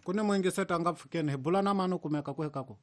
Kune mwingiseti anga pfukeni hi bula na mani kumeka kwe kako?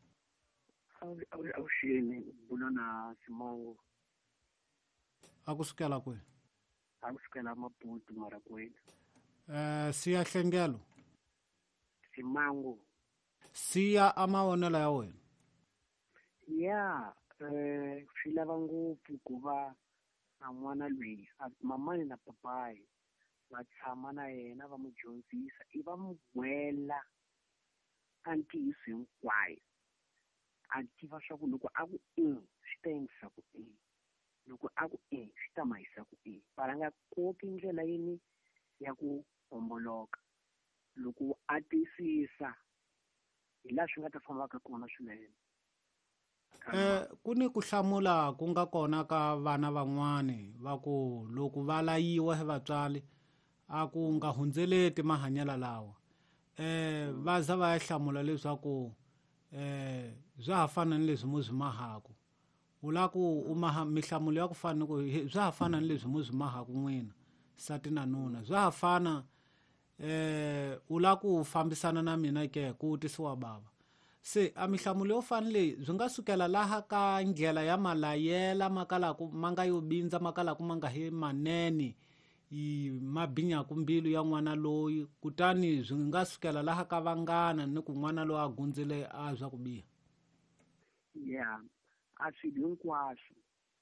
Aushini bula na Simangu. Akusukela kwe? Akusukela Maputo mara kweli. Siya Hlengelo? Simangu. Siya amawonela ya wena? Ya, swi lava ngopfu ku va na n'wana loyi mamani na papayi va tshama na yena va n'wi dyondzisa i va n'wi byela a ntiyiso hinkwayo a tiva swa ku loko a ku swi ta endlisa ku loko a ku swi ta mahisa ku va nga koki ndlela yini ya ku homboloka loko a tiyisisa hi laha swi nga ta fambaka kona swinene. Ku ni ku hlamula ku nga kona ka vana van'wani va ku loko va layiwa hi vatswari a ku nga hundzeleti mahanyela lawa va za va ya hlamula leswaku bya ha fana ni leswi mu byi mahaku u la ku u maha mihlamulo ya ku fana ku bya ha fana ni leswi mu byi mahaku n'wina sati na nuna bya ha fana u la ku fambisana na mina ke ku tisiwa bava se a mihlamulo yo fana leyi byi nga sukela laha ka ndlela ya malayela makalaku ma nga yo bindza makalaku ma nga hi manene ma binyaku mbilu ya n'wana loyi kutani byi nga sukela laha ka vanghana ni ku n'wana loyi a gundzile a bya ku biha. Ya a swilo hinkwaswo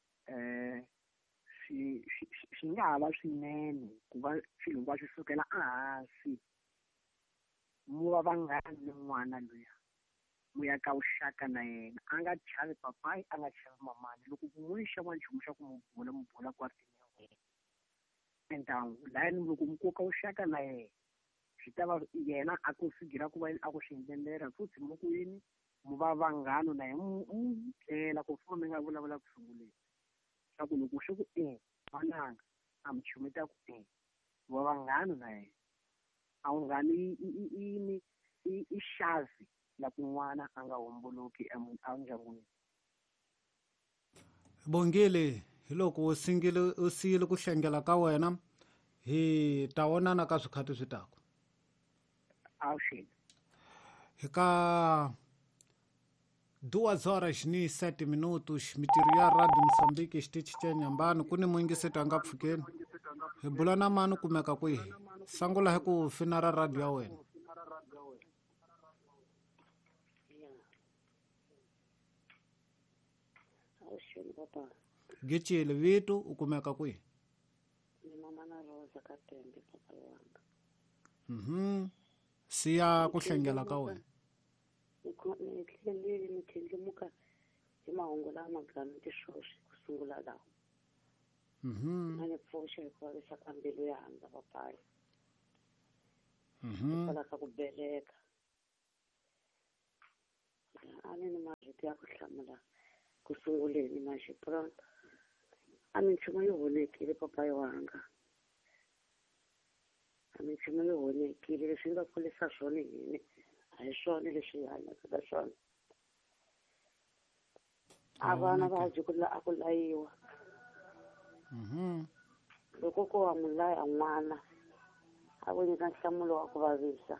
swi nga ha va swinene ku va swilo hinkwaswo swi sukela ehansi mu va vanghana ni n'wana luya mu ya ka vuxaka na yena a nga chavi papayi a nga chavi mamani loko kun'we xava nchumu xa ku mu bula kwatini ya wena entangu layani loko mu koka vuxaka na yena swi ta va yena a considera ku va a ku swi endlelela futhi mu ku yini mu va vanghana na yena mu byela ku fana mi nga vulavula ku sunguleni swa ku loko swi ku n'wananga a mi chumeta ku mu va vanghana na yena a wu nghani i xavi la ku n'wana a nga homboloki endyangwini. Bongile hi loko u siyile ku hlengela ka wena hi ta vonana ka swikhati swi tako. Aushini. Hi ka 2 horas ni 7 minutos mitiri ya Radio Mozambique xitichi cha Nyambani ku ni mwingiseti anga pfukeni hi bula na mani kumeka kwihi sangula hi ku fina ra radio ya wena. Gicile vitu u kumeka kwihi? Mama na Rosa ka Tembe papa wanga. Siya ku hlengela ka wena. Ni tlheleli ni tlhendlemuka hi mahungu lama gana tishoxi ku sungula lawa. A ni pfuxa hi ku vavisa ka mbilu ya handza papayi. Hikwalaho ka ku beleka. A ni marito ya ku hlamula ku sunguleni maxi pronto. A minchumu yo honekile papayi wanga. A minchumu yo honekile leswi nga kulisa swona hini a hi swona leswi hi hanyaka ka swona. A vana va haji ku a ku layiwa. Loko ko wa mulaya n'wana a vo nyika nhlamulo wa ku vavisa.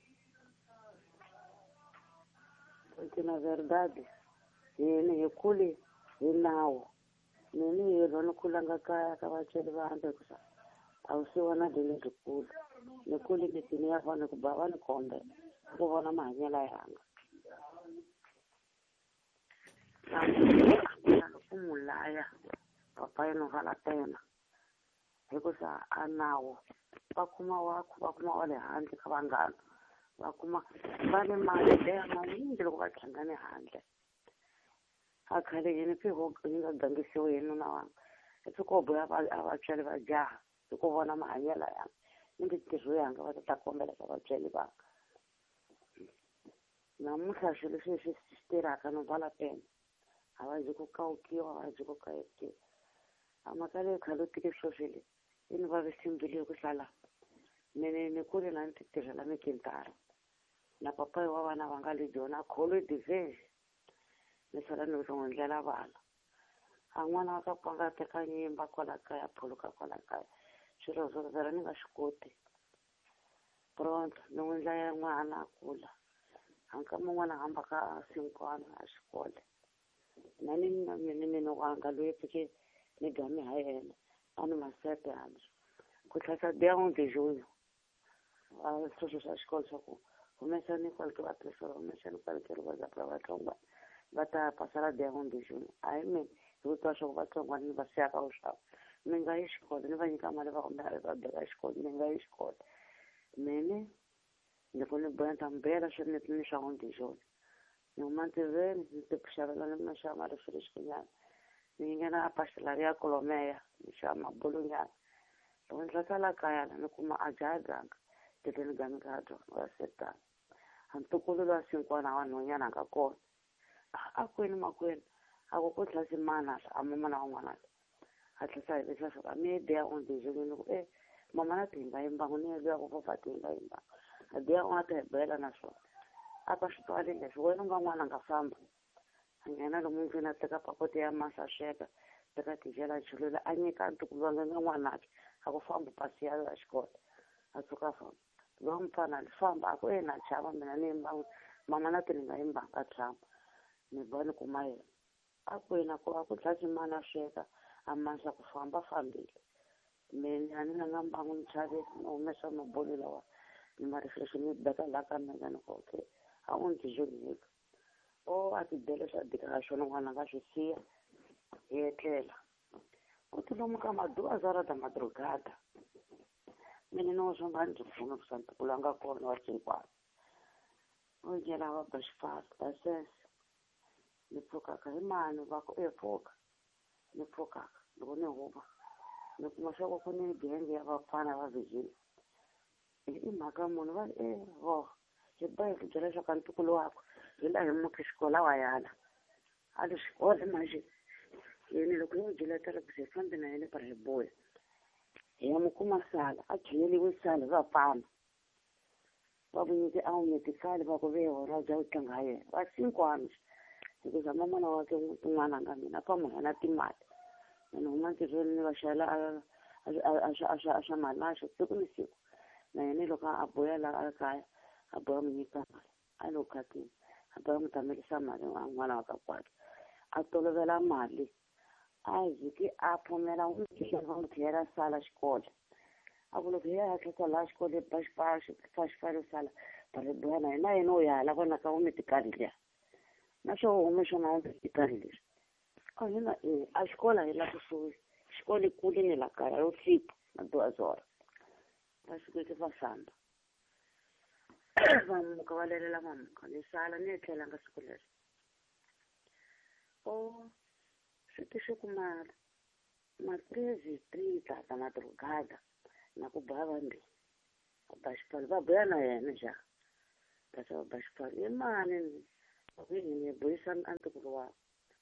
Na verdade yini hi kule hi nawu nini hi rona ku langa kaya ka vatswari va hambe ku sa a wu siwana dele dikulu ni kule mitini ya vana ku bava ni kombe ku vona mahanyelo yanga loko mulaya papayi no vala tena hi ku sa a nawu va kuma wa le handle ka vanghana va kuma va le mali leya manyingi loko va tlhangane handle a khale yini yi nga gangisiwa hi nuna wanga i ko boya a vatswari va jaha hi ku vona mahanyelo yanga ni mintirho yanga va ta kombela ka vatswari vanga namuntlha swilo leswi swi tirhaka no vala pena a va zi ku kawukiwa a va zi ku kayukiwa a mhaka leyi khale u tike swo swilo yi ni vavisi mbilu hi ku hlala ni kule la ni ti tirhela mikintara na papayi wa vana va nga le jona kholo disease ni sala ni n'wi ndlela vana a n'wana wa ka ku nga teka nyimba kwala kaya phuluka kwala kaya swilo swo zara ni nga swi koti pronto ni n'wi ndlaya n'wana a kula hankama n'wana hamba ka sinkwana a xikolo na ni wanga loyi fike ni gami ha yena a ni masete hansi ku tlhasa deon de junho a sweswo swa xikolo swa ku humesani kwalike vatirhisela humesani kwalike va za vatsonga va ta pasela deon de junho a hi mina hi ku twa swa ku vatsonga ni va siyaka wuxava mi nga yi xikolo ni va nyika mali va kombela va bela xikolo mi nga yi xikolo mene loko ni boya ni ta mi bela swi ni swa on de junho ni huma ntirhweni ni ti xavela ni ma xava mali swilo xikinyana ni nghena a pastelaria Colomeia ni xava mabulunyana loko ni tlhasela kaya ni kuma a jahajanga tete ni gami ka dyona va setana a ntukulu lowa sinkwana wa nhwanyana nga kona a kwini makwenu a ku ku tlhasi mana a mama na un'wana a tlhasa hi leswa swa mi deya on de junho ni ku mama na timba yimbangu ni luya ku fofa timba yimbangu a deya on a ta hi bela na swona a ka swi twali leswi wena u nga n'wana nga famba a nghena lomu ndlwini a teka pakoti ya masi a sweka teka tijela a chulula a nyika ntukulu wanga nga n'wanake a ku famba pasi ya xikolo a tshuka a famba lowa mufana ni famba a ku na chava mina ni yimbangu mama na ti ni nga yimbangu a tshama ni ba ni kuma yena a kwini a ku tlhasi mana a sweka a masi a ku famba fambile mina a ni nga mbangu ni chavisa ni humesa mabolo lawa ni ma refresh ni beka la ka mina ni ko okay a on de junho a ti bele swa dika ka swona n'wana nga swi siya hi etlela u ti lomu ka maduazara da madrugada mina no swo nga ndzi pfuna ku santukulu a nga kona wa sinkwana u nghena va ba xifalo basese ni pfukaka hi mani va ku pfuka ni pfukaka loko ni huma ni kuma swa ku ni genge ya vafana va Virginia i mhaka munhu va hi bohe ku byela leswaku ntukulu wako hi laha hi muke xikola wa yana a le xikolo manje yini loko yo byeletela ku se fambi na yena para hi bohe hi ya mukuma sala a tlheleliwe sala va fana va vunyike a wu metikali va ku hora bya ku tlanga yena va sinkwana hikuza mamana wake n'wana nga mina pa mu hena timali ni huma ntirhweni ni va xavela a swa malaxa siku ni siku na yena loko a boya laha kaya a boya n'wi nyika mali a lo khatini a boya n'wi tamelisa mali n'wana wa ka kwakwe a tolovela mali a ziki a pfumela n'wi tlhela sala xikolo a ku loko hi ya tlhela laha xikolo ba xifalo sala bari boya na yena u ya hala vonaka u metikali liya na swo hume swona u metikali leswi a hina a xikola hi la kusuhi xikolo kule ni la kaya yo fika maduazora va sukeke va famba va muka va lelela mamuka ni sala ni etlela nga siku leri swi tixe ku ma-3 tata madrugada na ku ba vambirhi va ba xipfalo va boya na yena ja kasi va ba xipfalo i mani ni boyisa a ntukulu wako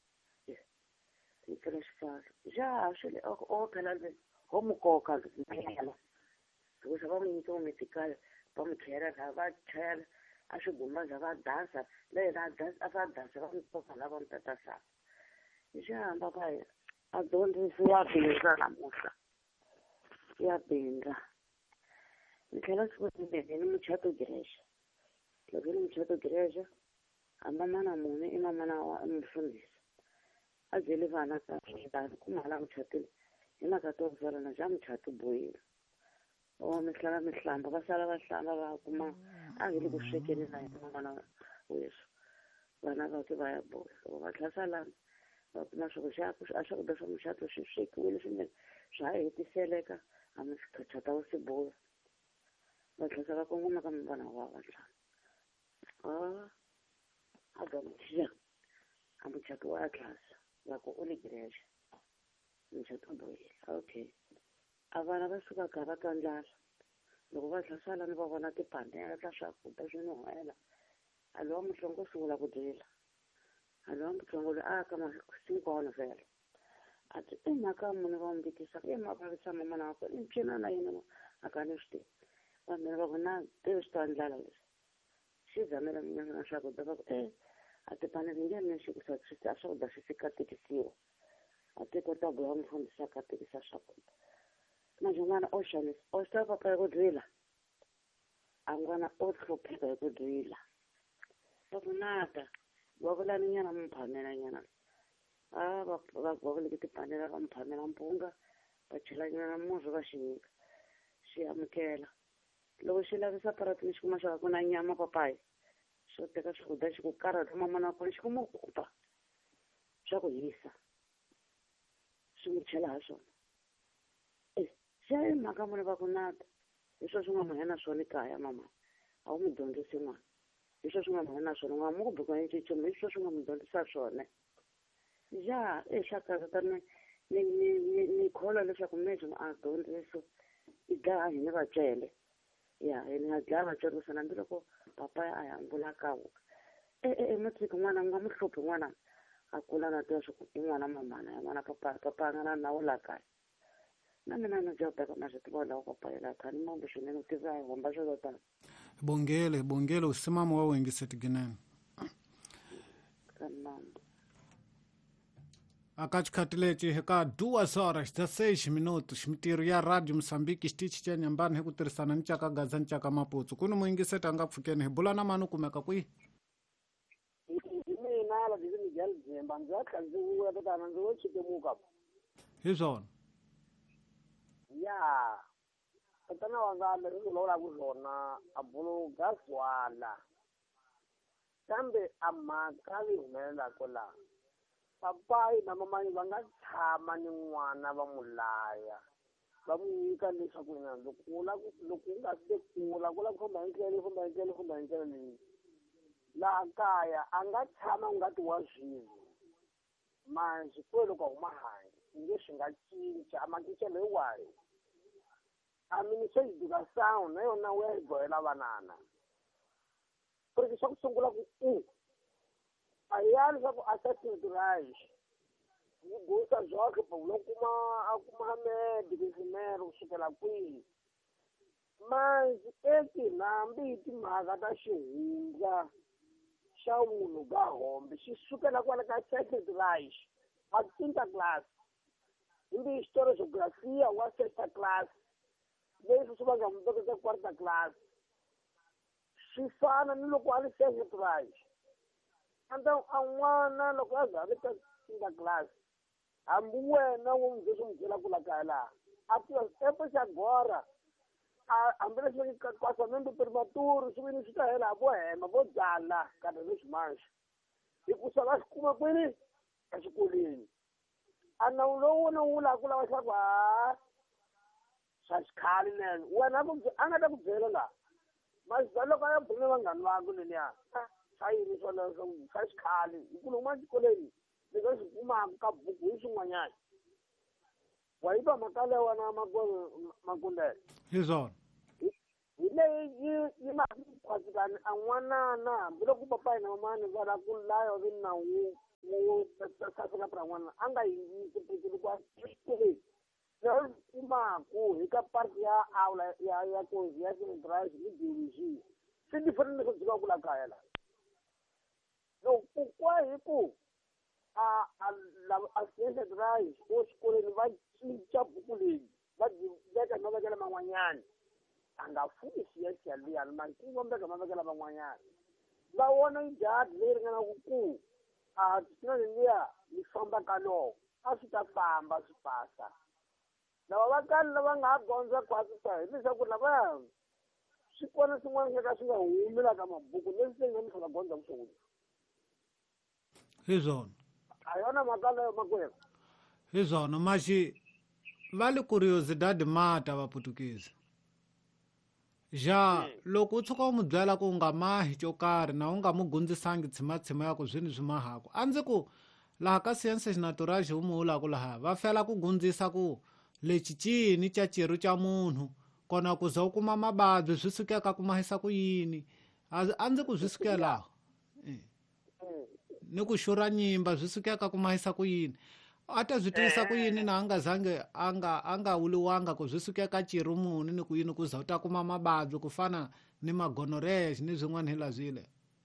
ni pfula xipfalo ja swi le phela ho mukoka mpela hikusa va n'wi nyike metikali va n'wi tlhela laha va chela a swigumbaza va dansa leyena a va dansa va n'wi koka lava n'wi tatasaka hi xihamba va hi a dyondzisi ya bindza namuntlha ya bindza ni tlhela siku rinene ni muchato gerexa loko ni muchato gerexa a mamana mune i mamana wa mufundhisi a byele vana kahlani ku mhala muchatini hi mhaka to byalana bya muchato boyile mi tlhela mi hlamba va sala va hlamba va kuma a hi le ku swekeni na yena n'wana weswo vana va ke va ya bola loko va tlhasalana va kuma a swakudya swa muchato swi swekiwile swinene swa ha hetiseleka a muchata wo swi bola va tlhasa va kongoma ka vana va ntlhanu a gamixia a muchato wa tlhasa va ku u le gerexa muchato boyile okay a vana va sukaka va tandlala loko va tlhasala ni va vona tipanela ta swakudya swi ni hela a lowa muhlongo sungula ku dyela a lowa muhlongo loyi a ka masinkwana vhele a ti i mhaka mune va n'wi vikisa i mhaka vavisa mamana wa kona i ncina na yena a ka ni swi tivi vambirhi va ku na tivi swi tandlala leswi xi zamela minyama na swakudya va ku a tipanela hi nge nexi ku a swakudya swi fika tikisiwa a ti kota boya mufundhisi a ka tikisa swakudya na xin'wana o xanisa o swi tiva papa ya ku dyela a n'wana o hlopheka hi ku rila va kunata va vula ni nyana mi phamela nyana va vuleke tipanela va mi phamela mpunga va chela nyana murhi va xi nyika xi amukela loko xi lavisa paratini xi kuma xa ku na nyama papayi xo teka swakudya xi ku karhata mamana wa kona xi kuma kupa swa ku hisa swi n'wi chela ha swona xa hi mhaka mune va kunata hi swo swi nga mu hena swona kaya mama a wu mi dyondzisi n'wana hi swo swi nga mu hena swona n'wana mu ku buka ncincomo hi swo swi nga mu dyondzisa swona ya ehlakata ni kholwa leswaku mejhe a dyondziso i dlaya hina vatswele ya hi nga dlaya vatsweri sana hambiloko papaya a hi ambula kavuka matsiki n'wana nga mu hluphi n'wana a kula na tiva swa ku i n'wana mamana ya n'wana papaya a nga na nawu laha kaya na mina na jobeka na swi tiva lawa papaya laha kaya ni mambo swinene u tiva hi homba swo tala bongele usimama wa wengiseti ginene aka xikhathi lexi hi ka 2 horas ta 6 minutos ximitirho ya radio Mozambique xitichi xa nyambani hi ku tirhisana ni caka gaza ni caka maputsu ku ni muyingiseti a nga pfukeni hi bula na mani u kumeka kwihi mina la ndzi Miguel Dzemba ndzi ya tlha ndzi vuya totana ndzi wo chikemuka hi swona ya tatana wanga leswi ndzi vulavulaka swona a bolo gaswala kambe a mhaka leyi humelelaka laha papayi na mamani va nga tshama ni n'wana va n'wi laya va n'wi nyika leswaku ina loko u nga se kula ku la ku famba hi ndlela leyi laha kaya a nga tshama u nga ti wa zwilo manjhe kuwe loko a huma handle i nge swi nga cinca a macincelo hi wahi a miniso yi duka sangu na yona wu ya yi bohela vanana ku ri xa ku sungula ku a ya leswaku a ta tirhirayi yi gosa zohle a kuma medicinero kusukela kwihi manzi hambi hi timhaka ta xihundla xa munhu ka hombe xi sukela kwala ka second reich a quinta class hambi xitori geografia wa sexta class leswi swi va nga muteka ka quarta class swi fana ni loko a ri second reich a n'wana loko a za a ri ka quinta class hambi wena wo mi ze swi n'wi byela ku la kaya laha a tiva epo xa gora hambileswi kwasamembe primaturi swivini swi ta hela vo hema vo byala kambe leswi manxa hikusa va swi kuma kwini exikolweni a nawu lowu wona wu vulaka ku lava xa ku swa xikhale nene wena a nga ta ku byela laha maza loko a ya bule vanghani vakwe leniya swa yini swoleswo swa xikhale hi ku loko ma xikolweni leswi a swi kumaka ka buku hi swin'wanyana wa yi twa mhaka leyi wana makundele hi swona hi leyi yi nga khwasikani a n'wanana hambiloko papayi na mamani va lava ku laya vi nawu wo saseka para n'wanana a nga yingisipikili kwa xikolweni leswi kumaku hi ka parti ya aula ya kozi ya centrais ni biologia swi different leswi byika ku la kaya laha loko kwa hi ku a centrais o xikolweni va cinca buku leyi va veka no vekela man'wanyana a nga fuki xiyexiya liyani makingombeka ma vekela van'wanyana va vona jati leyi ringanaka ku tina leliya yi famba ka loko a swi ta famba swi pasa lava va kali lava nga ha gondza kwasisa hi leswaku lavaya swi kona swin'wana swo ka swi nga humi la ka mabuku leswi se nga mi nga gondza vuxongi hi swona a yona mhaka leyo makwerhu hi swona maxi va le curiosidade mata vaputukezi ja loko u tshuka u mu byela ku u nga mahi xo karhi na u nga mu gundzisangi tshimatshima ya ku zwini swi mahaku a ndzi ku laha ka science natural xi u mu vulaku laha va fela ku gundzisa ku lexi cini ca ciri ca munhu kona ku za u kuma mavabyi swi sukeka ku mahisa ku yini a ndzi ku swi sukela ni ku xurha nyimba swi sukeka ku mahisa ku yini a ta byi tivisa ku yini na a nga zange a nga wuliwanga ku byi sukeka ciri muni ni ku yini ku za u ta kuma mavabyi ku fana ni magonorrhea ni byin'wana hi lazwile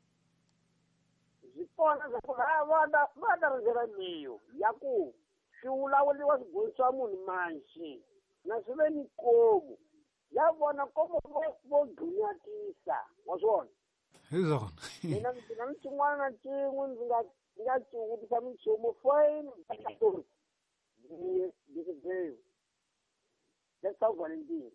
byi kona swa ku va ta rindzela miyo ya ku swi vulavuriwa swigoyi swa munhu manxi na swi ve ni komu ya vona como vo dunyatisa wa swona hi zwona mina ndzi na xin'wana na xin'we ndzi nga vutisa minchumu foyini batori ndzi that's how Valentine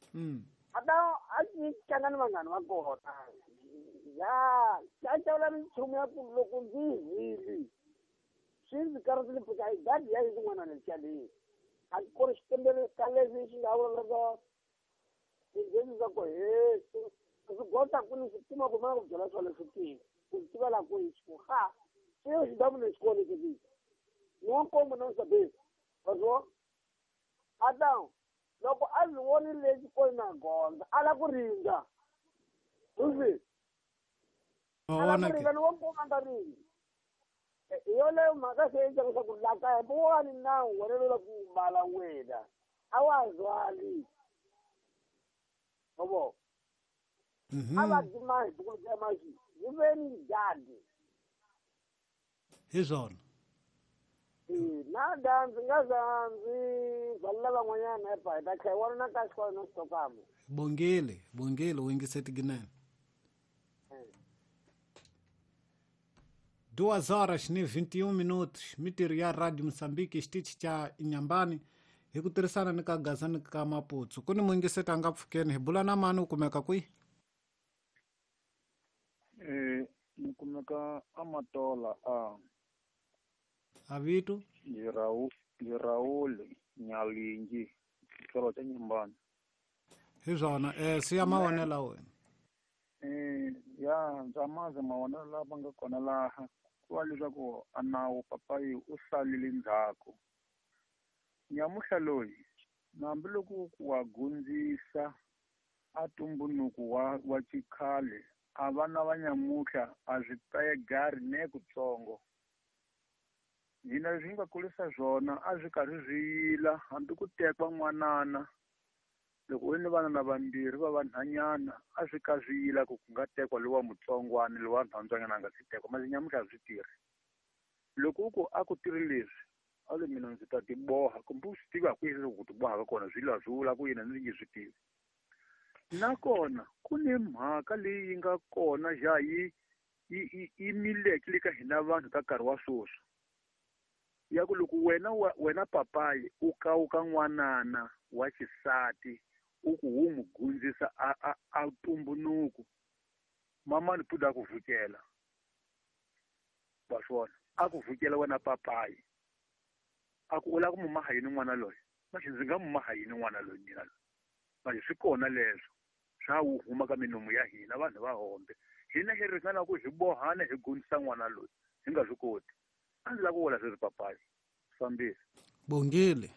a ndzi tlanga ni vanghani va kona ya xaxawula minchumu ya ku loko ndzi hili swi ndzi karhatile pfuka hi gadi ya yin'wana lexiya leyi a ku ri xitembele ka leswi xi nga vulaka tindzeni za ku he swi gota ku ni swi tima ku ma ku byela swa leswi tiva ku tiva la ku hi xiku ha swi yo xi damu le xikolo ke ni wa kombo na sabe vazo Adam loko a ndzi voni lexi ko na gonda ala ku ringa uzi ala ku ringa ni wa kombo nga ringi yo le mhaka se yi ku laka hi wani na wena lo ku mbala wena a wa zwali obo aba dimahi ku ya mashi yiveni dadi hi zwona na danzi nga zanzi valla van'wanyana epa hi ta kha wona na ka xikolo na Stockholm bongile wingiseti ginene 2:21 minutos mitiri ya radio Moçambique xitichi cha Inhambane hi ku tirhisana ni ka Gaza ni ka Maputsu ku ni muingiseti a nga pfukeni hi bula na mani u kumeka kwihi ni kumeka Amatola a vito Raul Nyalingi xikolo cha Nyambane hi zwona si ya mawonela wena ya ndzamaze mawonelo lava nga kona laha ku va leswaku a nawu papayi u salile ndzhaku nyamuhla loyi hambiloko ku wa gundzisa a tumbuluko wa chikhale a vana va nyamuhla a byi pegari ne kutsongo hina leswi nga kulisa swona a byi karhi byi yila hambi ku tekwa n'wanana loko u ni vana vambirhi va vanhanyana a swi ka swi yila ku nga tekwa lowa mutsongwana lowa nhandzwanyana a nga si tekwa masi nyamuhla swi tirhi loko u ku a ku tirhi leswi a le mina ndzi ta tiboha kumbe u swi tiva ku yini ku tiboha ka kona swi vula ku yini ndzi nge swi tivi nakona ku ni mhaka leyi nga kona ja yi mileke le ka hina vanhu ka nkarhi wa swoswi ya ku loko wena papayi u ka n'wanana wa xisati u ku wu n'wi gundzisa a ntumbuluko mamani puda a ku vhukela wa swona a ku vhukela wena papayi a ku u lava ku mu maha yini n'wana loyi maxi ndzi nga mu maha yini n'wana loyi mina loyi maxi swi kona leswo swa wu huma ka minomu ya hina vanhu va hombe hina hi ringana ku hi bohana hi gundzisa n'wana loyi hi nga swi koti a ndzi lava ku vula sweswi papayi fambisi bongile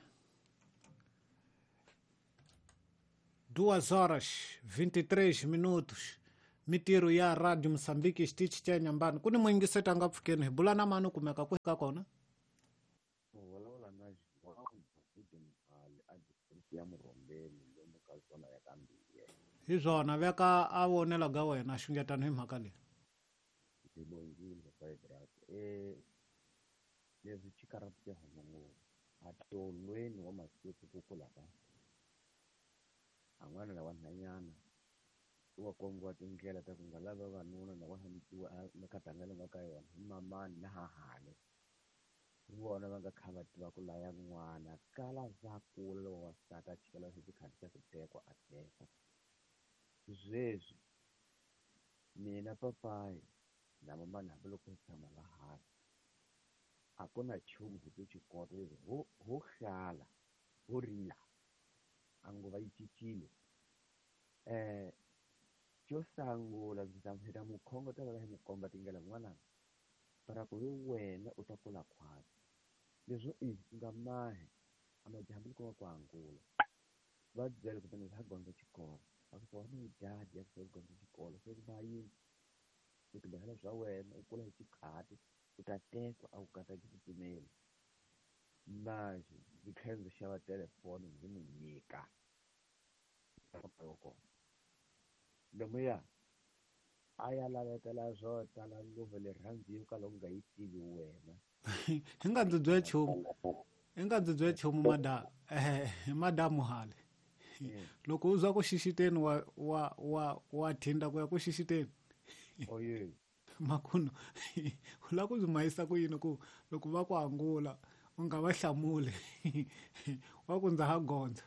2:23 minutos mitiro ya radio Moçambique xitichi cha Inhambane ku ni muingiseti a nga pfukeni hi bula na mani u kumeka kwihi ka kona vulavula na a district ya Murhombeni lomu ka zona ya ka Mbiye hi zwona veka a vonela ga wena xungetano hi mhaka leyi ndibongile Paidrat leswi chikarati ya homo a tolweni wa masiku ku kula ka an'wana lawa nhanyana wa kombiwa tindlela ta ku nga lava vanuna na wahamitiwa na katangale nga ka yona hi mamani na hahale vona va nga kha va tiva ku laya n'wana kala vakula wa sata chikela hi tikhadi ta kutekwa a teka zweswi mina papayi na mamani hambiloko hi tshama la hansi a ku na nchumu hi xikolo leswi ho hlala ho rila a nguva yi cincile xo sangula ndzi ta mukhongo ta va hi mukomba tingela n'wananga para ku wena u ta kula khwati leswo nga mahi a majaha hambiloko va ku angula va byele ku tani ha gondza xikolo a ku wa ni dadi ya ku gondza xikolo se va yini ku tibehela swa wena u kula hi xikhati u ta tekwa a ku kata ku tsutsumela manje ndzi tlhela ndzi xava telefoni ndzi n'wi nyika lomuya a ya lavekela swo tala ngopfu le rhandziyo ka loko nga yi tivi wena hi nga ndzi byela nchumu madamu hale loko u zwa ku xixiteni wa thinda ku ya ku xixiteni oye makuno u lava ku byi mahisa ku yini ku loko va ku angula u nga va hlamuli wa ku ndza ha gondza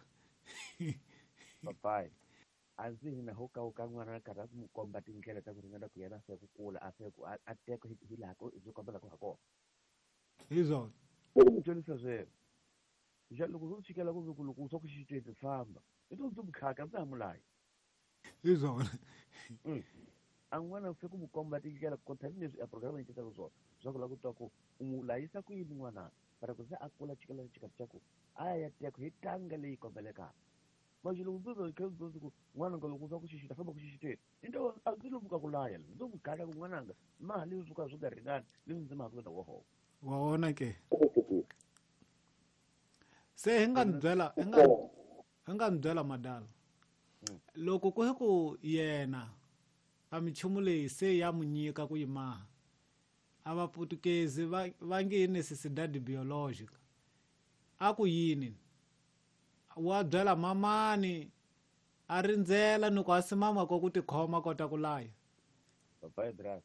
papai a ndzi hina ho ka n'wana karhi a ku n'wi komba tindlela ta ku ringana ku yena a fe ku kula a fe ku a teka hi laha byi kombela ku ha kona hi zona u n'wi dyondzisa sweswo ja loko u tshikela ku loko u swa ku xixiteni famba i to bukhaka ndzi hamulayi hi zona a n'wana u fe ku n'wi komba tindlela ku tanihileswi a program yi tisaka swona swa ku lava ku twa ku u n'wi layisa ku yini n'wananga para ku ze a kula chikela chikati xa ku a ya teka hi tanga leyi kombelekaka manje loko ndzo kha ku n'wananga loko u swa ku xixita famba ku xixiteni into a ndzi lomuka ku laya ndzo n'wi gada ku n'wananga mali swo ka swi nga ringani leyi ndzi mhaka na woho wa wona ke se hi nga ni byela madala loko ku hi ku yena a minchumu leyi se ya n'wi nyika ku yi maha a vaputukezi va nge yi necessidade biologica a ku yini wa byela mamani a rindzela ni ku a simama ko ku tikhoma kota ku laya papai dras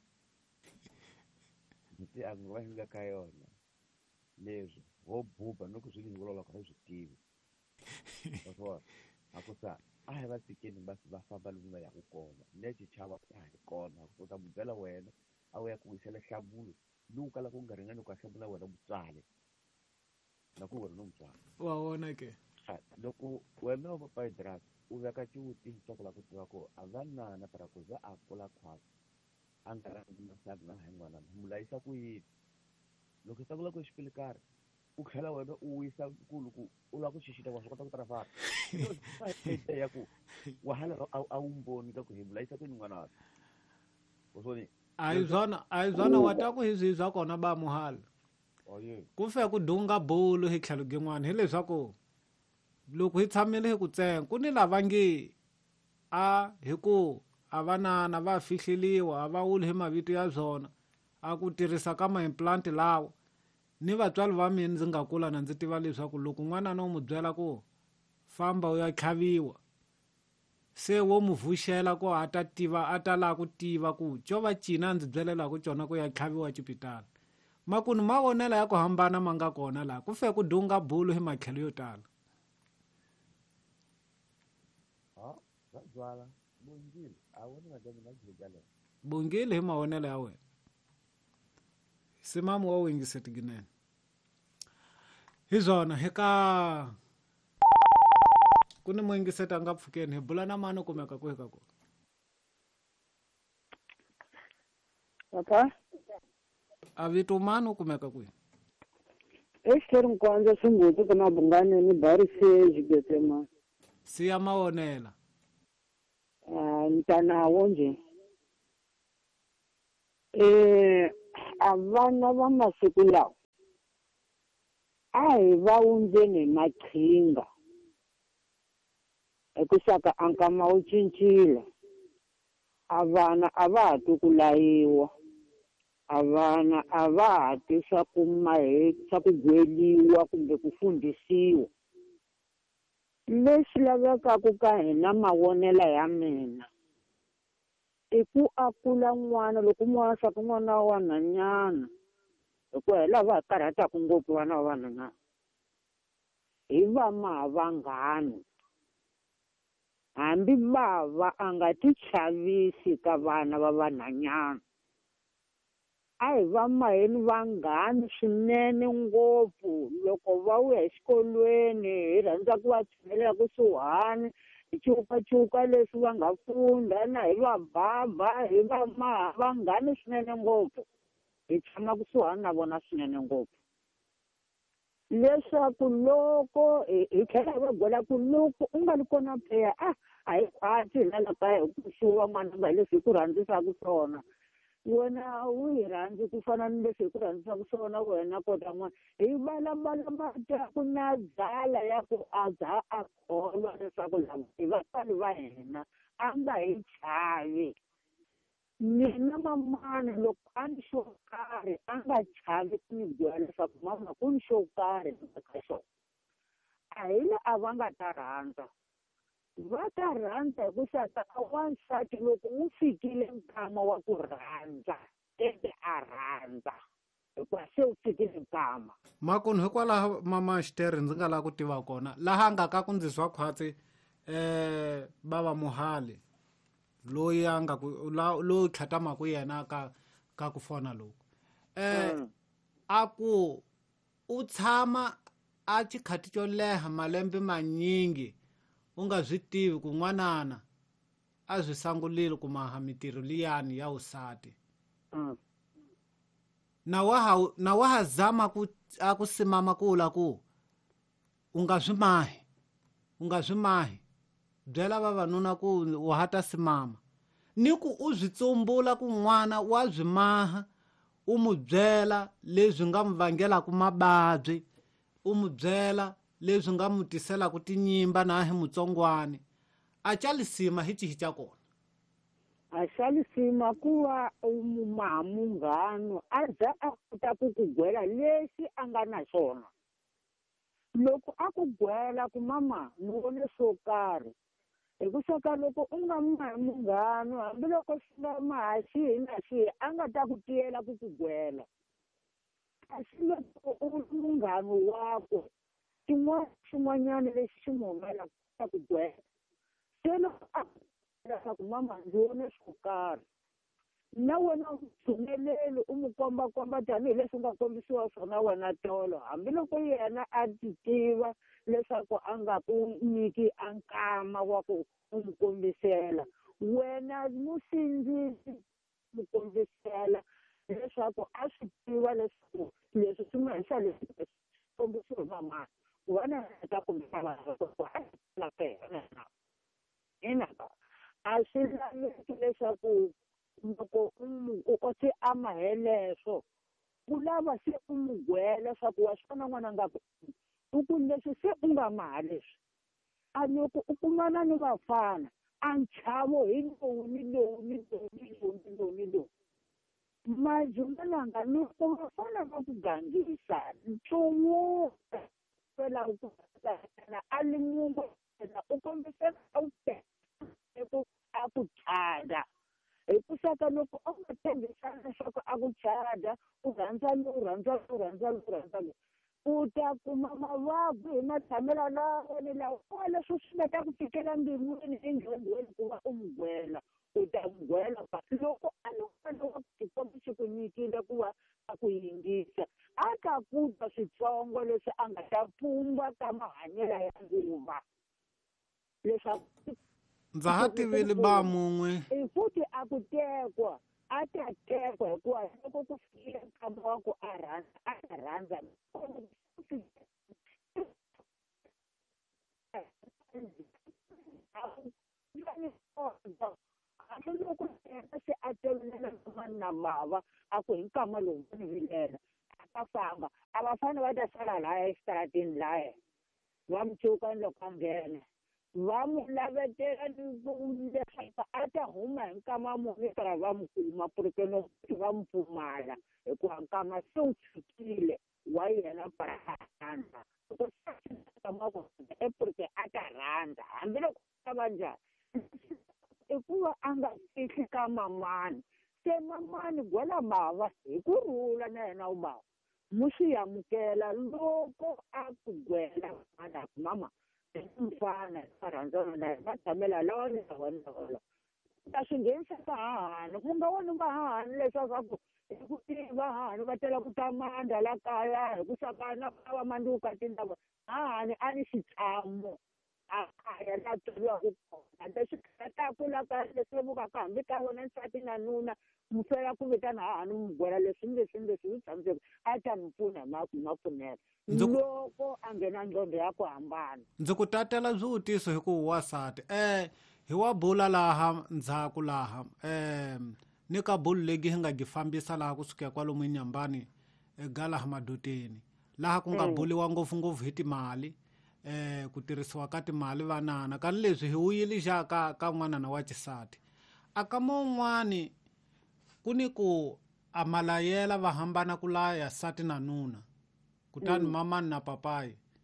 ndzi a nga va ka yona leswi ho buba no ku swi ni vulola ka swi tivi paswa a ku sa a hi va tsikeni va famba lomu ya ku kona lexi chava a hi kona ku ta byela wena a wu ya ku wisela hlamulo lowu kala ku nga ringani ku hlamula wena mutswali na ku wena no mutswali wa wona ke loko wena papai dras u veka xiwutisi xa ku lava ku tiva ku a va nana para ku za a kula khwasa a nga rhandzi masaka na hi n'wana mu layisa ku yini loko sa ku lava ku xipilikari u tlhela wena u wisa nkulu ku u lava ku xixita wa swi kota ku tarafana ya ku wa hala a wu mboni ka ku hi mu layisa ku yini n'wana usoni a hi byona wa ta ku hi bya kona ba muhala ku fe ku dunga bulu hi tlhelo gin'wana hi leswaku loko hi tshamile hi ku tsenga ku ni lava nge a hi ku a vanana va fihleliwa a va wuli hi mavito ya byona a ku tirhisa ka ma-implant lawa ni vatswari va mina ndzi nga kula na ndzi tiva leswaku loko n'wana no n'wi byela ku famba u ya tlhaviwa se wo mu vuxela ku a ta laha ku tiva ku co va cina ndzi byelela ku cona ku ya tlhaviwa cipitala makuni mavonela ya ku hambana ma nga kona laha ku fe ku dunga bulu hi matlhelo yo tala vabyala bongile a wona madami na byibyala bongile hi mavonelo ya wena simamu wa wingiseti ginene hi zona hi ka ku ni muingiseti a nga pfukeni hi bula na mani kumeka ku hi ka kona papa a vito mani u kumeka kwihi exitleri nkwandza swinguti ka mabunganeni barise xibetema siya mawonela ntanawo nje a vana va masiku lawa a hi va undzeni hi maqhinga hikusa ka ankama wu cincile a vana a va ha ti ku layiwa a vana a va ha ti swa ku gweliwa kumbe ku fundhisiwa leswi lavekaka ka hina mavonelo ya mina i ku a kula n'wana loko n'wana swa ku n'wana wa vanhwanyana hikuva hi lava hi karhataka ngopfu vana va vanhwanyana hi va maha vanghani hambi bava a nga ti chavisi ka vana va vanhwanyana a hi va maheni vanghani swinene ngopfu loko va vuya exikolweni hi rhandza ku va tshamela kusuhani hi cukacuka leswi va nga funda na hi va baba hi va maha vanghani swinene ngopfu hi tshama kusuhani na vona swinene ngopfu leswaku loko hi tlhela hi va byela ku loko u nga ri kona pheya a hi khwati hi lala kaya hi ku xuva n'wana va hi leswi hi ku rhandzisaka swona wena wu hi rhandzi ku fana ni leswi hi ku rhandzisaka swona wena kota n'wana hi valambala mati ya ku na dzala ya ku a za a kholwa leswaku lava hi vatswari va hina a nga hi chavi mina mamani loko a ni xo karhi a nga chavi ku ni byela leswaku mama ku ni xo karhi eka xona a hi le a va nga ta rhandza va ta rhandza hi ku xata a wansati loko wu fikile nkama wa ku rhandza ende a rhandza hikuva se wu fikile nkama makunu hikwalaho mama Xitere ndzi nga lava ku tiva kona laha a nga ka ku ndzi swa khwatsi bava Muhali loyi a nga loyi tlhatamaku yena ka ku fona loku a ku u tshama a chikhati xo leha malembe manyingi u nga byi tivi ku n'wanana a byi sangulile ku maha mitirho liyani ya vusati na waha zama ku simama ku vula ku u nga byi mahi byela vavanuna ku wa ha ta simama ni ku u byi tsumbula ku n'wana wa byi maha u mu byela leswi nga mu vangelaku mababyi u mu byela leswi nga mu tiselaku tinyimba na hi mutsongwana a calisima hi cihi ca kona a xalisima ku va u maha munghano a za a kota ku ku gwela lexi a nga na xona loko a ku gwela ku mama ni vone swo karhi hi ku sweka loko u nga mahi munghano hambiloko swi nga maha xihi na xihi a nga ta ku tiyela ku ku gwela kasi loko u ri munghano wakwe xin'wanyana lexi xi mu humela ta ku gwela se loko a leswaku mama ndzi vone swo karhi na wena u tshuneleli u n'wi kombakomba tanihileswi u nga kombisiwa swona wena tolo hambiloko yena a ti tiva leswaku a nga ku nyiki a nkama wa ku u n'wi kombisela wena musindzisi n'wi kombisela leswaku a swi tiva leswaku leswi swi nga hisa leswi kombisiwa mama ku va na ta kombisa vanhu ku a la pena ina a swi laveki leswaku loko u koti a maheleswo ku lava se u n'wi gwela leswaku wa swona n'wana nga u ku leswi se u nga maha leswi a loko u kumana ni vafana a nchavo hi lowu majumelanga loko vafana va ku gangisa nchumu fela u ku a limungo u kombisela a wu a ku chada hi ku sweka loko u nga tshembisana leswaku a ku chada u rhandza lowu u ta kuma mavabyi hi matshamelo lawene lawa leswi swi nga ta ku fikela mbilwini endyongweni ku va u n'wi gwela u ta n'wi gwela loko a loko xikombo xi ku nyikile ku va a ku yingisa a ta kutwa switsongo leswi a nga ta pfumba ka mahanyelo ya nguva leswaku ndza ha tivile ba mun'we futhi a ku tekwa a ta tekwa hikuva loko ku fikile nkama wa ku a ta rhandza loko se a tolovela mani na mava a ku hi nkama lowu ni vilela a ta famba a vafana va ta sala laya exitarateni laya va mu cuka ni loko a nghena va mu lavetela leswaku a ta huma hi nkama muni kara va mu kuma porque no va mu pfumala hikuva nkama se wu fikile wa yena paranda loko porque a ta rhandza hambiloko ta va njhani i ku va a nga fihli ka mamani se mamani gwela mava hi kurhula na yena u mava mu swi amukela loko a ku gwela mama mfana a rhandzana na yena va tshamela lawa ni lavana ta swi nghenisa ka hahani ku nga voni va hahani leswaku hi ku tiva hahani va tela ku ta mandla la kaya hi ku sakana va manduka tindhawu hahani a ni xitshamo a kaya la toriwaku kona leswi khataka la kaya leswi vukaka hambi ka vona nsati na nuna mu fela ku vitana hahani mu gwela leswi swi tshamiseki a ta mi pfuna hi ma pfunela loko a nghena nqondo ya ku hambana ndzi ku tatela swivutiso hi ku wasati hi wa bula laha ndzhaku laha ni ka bulu legi hi nga gi fambisa laha kusuka kwalomu enyambani galaha madoteni laha ku nga buliwa ngopfungopfu hi timali ku tirhisiwa ka timali vanana ka leswi hi wuyile ka n'wanana wa xisati aka mun'wani ku ni ku a malayela va hambana ku laya sati na nuna kutani mamani na papayi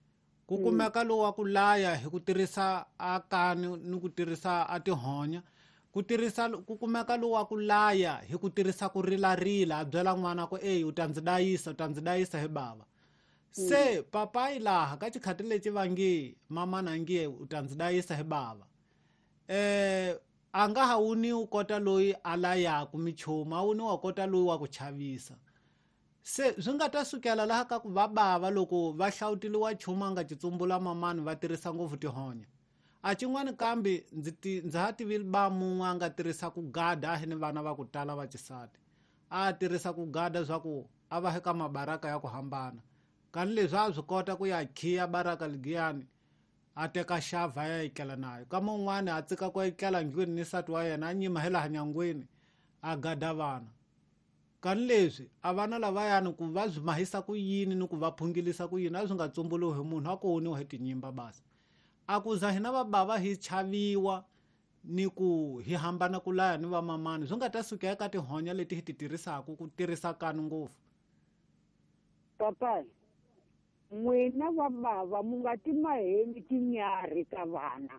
ku kumeka lowu wa ku laya hi ku tirhisa a kani ni ku tirhisa a tihonya ku kumeka lowu wa ku laya hi ku tirhisa ku rilarila a byela n'wana ku eyi u ta ndzi dayisa hi bava se papayi laha ka chikhati leci va nge mamana nge u ta ndzi dayisa hi bava a nga ha wuni u kota loyi a layaku michomu a wuni wa kota loyi wa ku chavisa se swi nga ta sukela laha ka ku va bava loko va hlawuteliwa nchumu a nga titsumbula mamani va tirhisa ngopfu tihonya a cin'wani kambe ndzi ha tivile ba mun'we a nga tirhisa ku gada a hi ni vana va ku tala va xisati a tirhisa ku gada swa ku a va ka mabaraka ya ku hambana kani leswi a swi kota ku ya khiya baraka ligiyani a teka xava ya etlela nayo kama un'wana a tsika ku etlela ndlwini ni nsati wa yena a nyima hi laha nyangweni a gada vana kani leswi a vana lavayani ku va byi mahisa ku yini ni ku va phungilisa ku yini a swi nga tsumbuluhi munhu a ku wuniwa hi tinyimba basa a ku za hina vabava hi chaviwa ni ku hi hambana ku laya ni vamamani swi nga ta suka eka tihonya leti hi ti tirhisaka ku tirhisa kani ngopfu papayi n'wina va bava mu nga ti maheni tinyarhi ka vana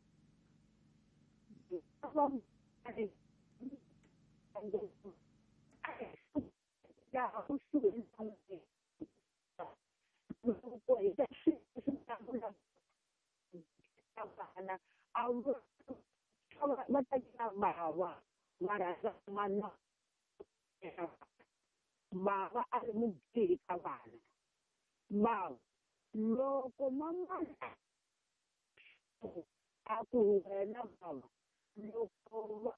laha kusuhi na loko hi ta vana a va ta na bava va rhandza mana bava a ri mutihi ka vana bava loko mama a ku wena bava loko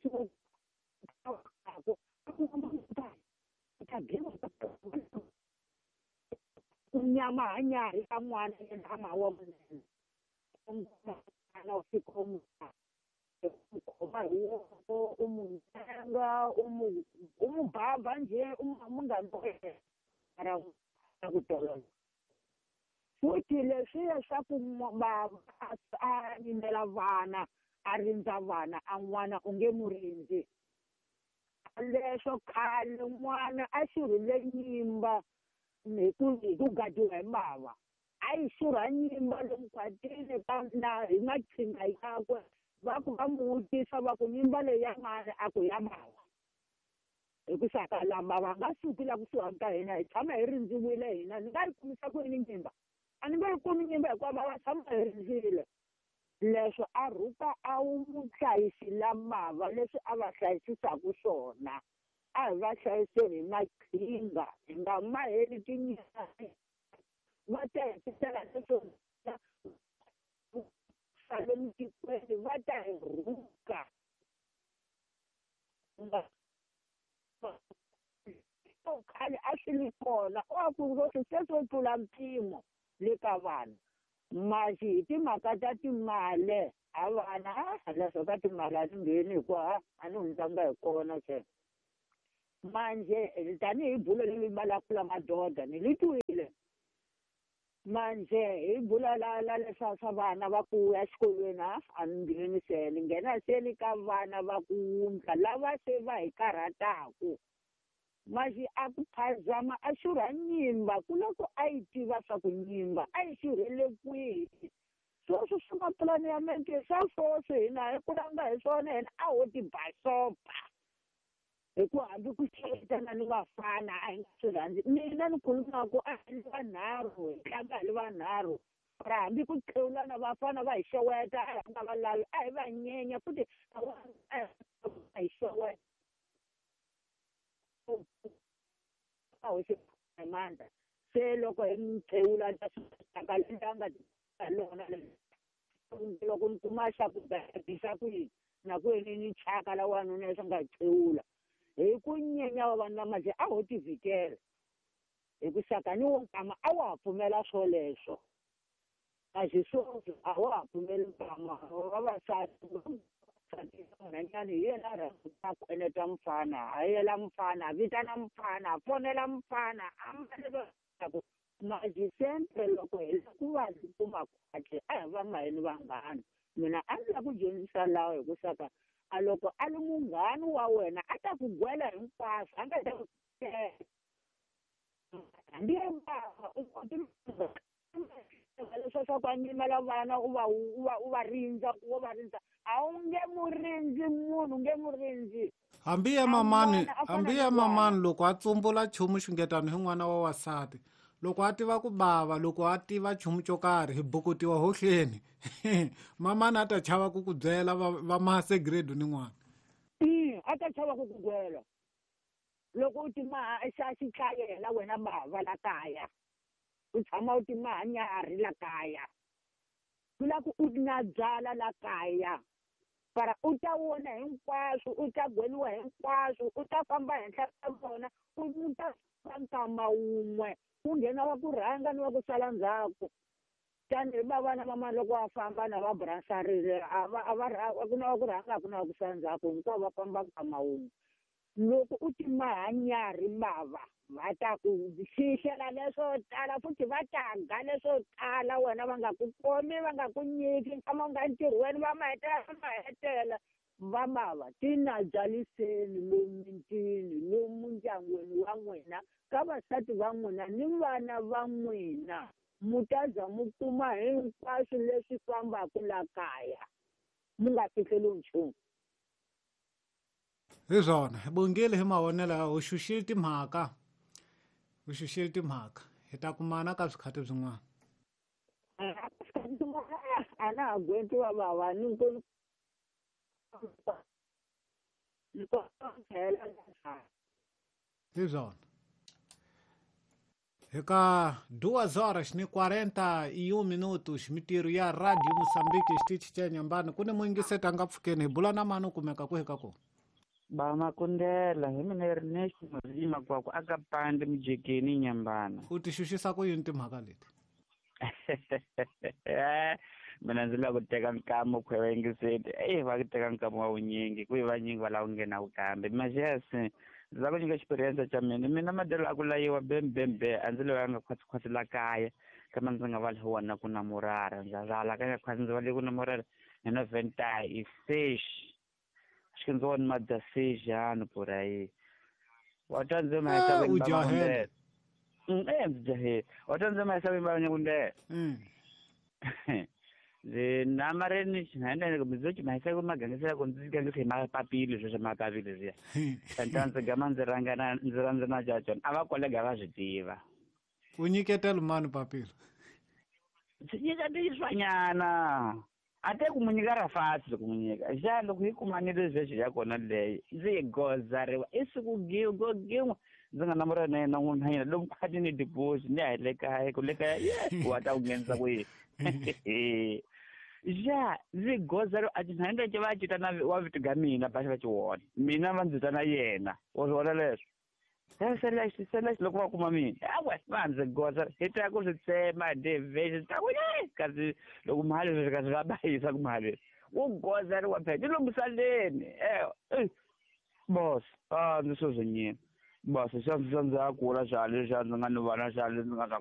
nyama hanyari ka n'wana yena a mawa munene n'wana u fikoma khoma hi woko u mu ntenga u mu baba nje mu nga mara ku tolola futhi leswiya swa ku baba a yimela vana a rindza vana a n'wana u nge mu rindzi leswo khale n'wana a xurhile nyimba hi ku gadiwa hi mbava a yi xurha nyimba lomu khwatini hi maqhinga yakwe va ku va mu vutisa va ku nyimba leyi ya mani a ku ya mbava hi ku xaka lamba va nga suki la kusuhani ka hina hi tshama hi rindziwile hina ni nga yi kumisa ku yini nyimba a ni nge yi kumi nyimba hikuva va tshama hi rindzile leswo a rhuka a wu muhlayisi lamava leswi a va hlayisisaka swona a hi va hlayiseni hi maqhinga hi nga maheli tinyarhi va ta hetisela leswo lomu tikweni va ta hi rhuka khale a swi ri kona a ku ngopfu se swo tlula mpimo le ka vana masi hi timhaka ta timali a vana leswo ka timali a swi ngheni hikuva a ni hundzanga hi kona se manje tanihi bulo leyi vulavula madoda ni li twile manje hi bula la leswa swa vana va ku ya xikolweni a ni ngheni se ni nghena se ni ka vana va ku wundla lava se va hi karhataku masi a ku phazama a xurha nyimba ku loko a yi tiva swa ku nyimba a yi xurhele kwihi sweswo swi nga pulani ya mente swa swoswo hina hi kulanga hi swona hina a ho ti basopa hi ku hambi ku chayetana ni vafana a hi nga swi rhandzi mina ni khulumaku a hi vanharhu hi tlanga hi vanharhu ra hambi ku tlhewulana vafana va hi xeweta a hi nga va lavi a hi va nyenya futhi a hi xeweta a hoxi mandla se loko hi mi tlhewula ta switaka leti a nga lona loko ni kuma xa ku yini na ku yini ni chaka la wanuna leswi nga tlhewula hi ku nyenya vavanuna manje a ho ti vhikela hi ku xaka ni wo nkama a wa ha pfumela swoleswo a xi swoswo a wa ha pfumeli nkama vavasati nhanyani hi yena a rhandza ku eneta mfana a yela mfana a vitana mfana a fonela mfana a mbalelaku manje sempre loko hi la ku va hi kuma kahle a hi va nga hini vanghana mina a ni la ku dyondzisa lawa hi ku xaka a loko a ri munghani wa wena a ta ku gwela hinkwaswo a nga ta ku hambi mbava leswo swa ku nyimela vana u va rindza a wu nge murindzi munhu u nge murindzi. hambi ya mamani loko a tsumbula nchumu xingetano hi n'wana wa wasati loko a tiva ku bava loko a tiva nchumu xo karhi hi bukutiwa hohleni mamani a ta chava ku ku byela va mase grade ni n'wana a ta chava ku ku byela loko u timaha xa xikayela wena bava la kaya u tshama u timaha nyari la kaya ku la ku u na byala la kaya para u ta wona hinkwaswo u ta gweniwa hinkwaswo u ta famba henhla ka vona u ta nkama wun'we ku nghena wa ku rhanga ni wa ku sala ndzhaku tani va vana va mani loko va famba na va bransarile ku na wa ku rhanga ku na wa ku sala ndzhaku hinkwavo va famba nkama wun'we loko u timaha nyari bava va ta ku xixela leswo tala futhi va taga leswo tala wena va nga ku komi va nga ku nyiki nkama u nga ntirhweni va mahetela va mava tinabyaliseni lomu mintini lomu ndyangwini wa n'wina ka vasati va n'wina ni vana va n'wina mu ta za mu kuma hinkwaswo leswi fambaka la kaya mu nga fihleli nchumu hi swona hi bongile hi mavonelo u xuxile timhaka hi ta kumana ka swikhati byin'wana a na ha gwenti wa vava ni hi swona eka 2 horas ni 41 minutos mintirho ya radio Moçambique xitichi xa Nyambani ku ni muingiseta nga pfukeni hi bula na mani u kumeka ku hi ka kona ba Makundela hi mina Ernest Mzima kwaku aka pande mujekeni Nyambana u ti xuxisa ku yini timhaka leti mina ndzi la ku teka nkamo khweva yingiseti va ku teka nkamo wa wunyingi ku va nyingi va la ku nghena vukambe majesi ndzi la ku nyika experience xa mina madelo a ku layiwa bembembe a ndzi loyi nga khwatsi la kaya kama ndzi nga va le wona ku na murara ndzi zala ka nga khwatsi ndzi va le ku na murara hi Noventa i fish xinzi wona madasejano por aí watanze ma sa u jahel jahe watanze ma sa ba nyakunde ze namareni nane bizochi ma sa ko magangisa ko ndzi gangisa ma papile zo ma papile zia tantanze gama ndzi rangana na jajon ava kolega va swi tiva u nyiketela mani papile nyika ndiswanyana ate ku munyika rafasi loko munyika ja loko hi kumanile leswi ya kona leyi ndzi hi goza riwa isiku gin'we ndzi nga namora na yena n'wina hina lomu khati ni divorce ni ya le kaya ku le kaya wa ta ku nghenisa ku yini ja ndzi goza riwa a tinhanda ke va cita na wa vito ga mina ba va wona mina va ndzi ta na yena wa swona leswi select loko va kuma mina awe va ndzi goza hi ta ku swi tsema device ta ku kasi loko mali leswi kasi va bayisa ku mali u goza ri wa phela lomu saleni boss ndzi swo nyina boss xa ndzi kula xale xa ndzi nga ni vana xale ndzi nga